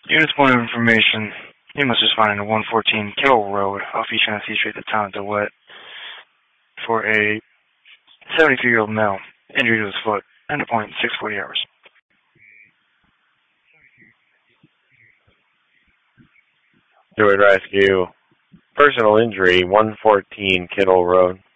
Units point of information. You must respond in 114 Kittle Road off East Tennessee Street to Town DeWitt for a 73-year-old male injured to his foot. End of point 6:40 hours. DeWitt Rescue. Personal injury, 114 Kittle Road.